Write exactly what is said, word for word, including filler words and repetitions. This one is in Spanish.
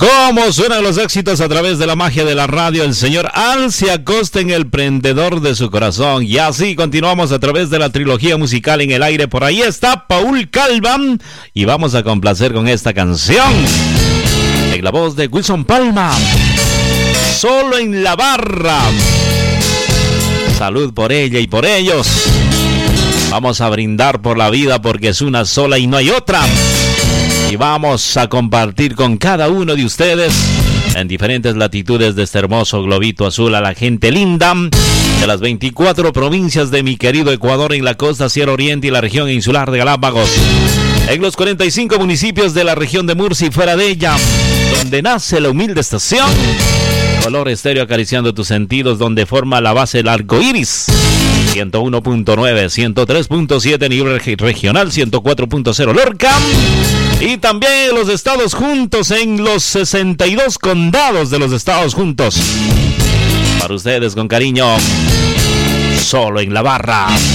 ¿Cómo suenan los éxitos a través de la magia de la radio? El señor Alce Acosta en el prendedor de su corazón. Y así continuamos a través de la trilogía musical en el aire. Por ahí está Paul Calvan. Y vamos a complacer con esta canción. En la voz de Wilson Palma. Solo en la barra. Salud por ella y por ellos. Vamos a brindar por la vida porque es una sola y no hay otra. Y vamos a compartir con cada uno de ustedes en diferentes latitudes de este hermoso globito azul a la gente linda de las veinticuatro provincias de mi querido Ecuador en la costa Sierra Oriente y la región insular de Galápagos. En los cuarenta y cinco municipios de la región de Murcia y fuera de ella, donde nace la humilde estación. Color Estéreo acariciando tus sentidos, donde forma la base del arco iris. ciento uno punto nueve, ciento tres punto siete nivel regional, ciento cuatro punto cero Lorca. Y también los estados juntos en los sesenta y dos condados de los estados juntos. Para ustedes con cariño, solo en la barra.